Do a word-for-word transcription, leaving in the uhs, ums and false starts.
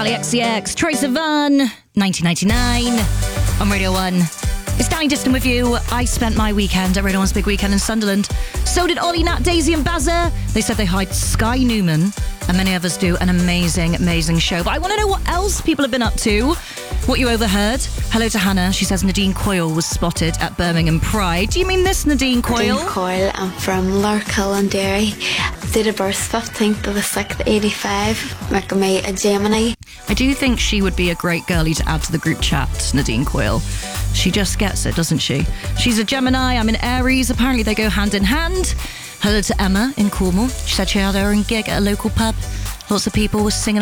Charlie X C X, Troye Sivan, nineteen ninety-nine on Radio one. It's Danny Diston with you. I spent my weekend at Radio one's big weekend in Sunderland. So did Ollie, Nat, Daisy and Bazza. They said they hired Sky Newman, and many of us do an amazing, amazing show. But I want to know what else people have been up to, what you overheard. Hello to Hannah. She says Nadine Coyle was spotted at Birmingham Pride. Do you mean this Nadine Coyle? Nadine Coyle. I'm from Larkhill and Derry. Date of birth fifteenth of the sixth, eighty-five, making me a Gemini. I do think she would be a great girlie to add to the group chat, Nadine Coyle. She just gets it, doesn't she? She's a Gemini, I'm an Aries. Apparently they go hand in hand. Hello to Emma in Cornwall. She said she had her own gig at a local pub. Lots of people were singing